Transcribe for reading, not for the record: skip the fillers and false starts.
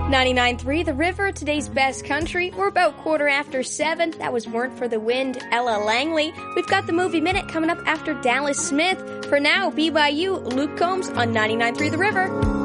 99.3 The River, today's best country. We're about 7:15. That was Weren't for the Wind, Ella Langley. We've got the Movie Minute coming up after Dallas Smith. For now, BYU, Luke Combs on 99.3 The River.